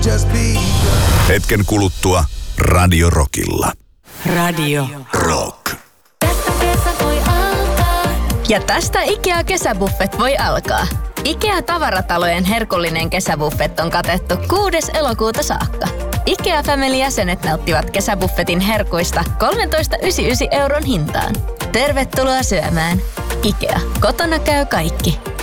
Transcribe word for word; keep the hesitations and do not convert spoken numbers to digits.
just begun. Hetken kuluttua Radio Rockilla. Radio Rock. Tästä kesä voi alkaa. Ja tästä IKEA kesäbuffet voi alkaa. IKEA-tavaratalojen herkullinen kesäbuffet on katettu kuudes elokuuta saakka. IKEA Family-jäsenet nauttivat kesäbuffetin herkuista kolmetoista pilkku yhdeksänkymmentäyhdeksän euron hintaan. Tervetuloa syömään. IKEA. Kotona käy kaikki.